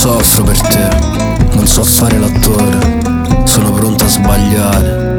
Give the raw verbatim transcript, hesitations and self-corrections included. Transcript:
soffro per te, non so fare l'attore, sono pronto a sbagliare.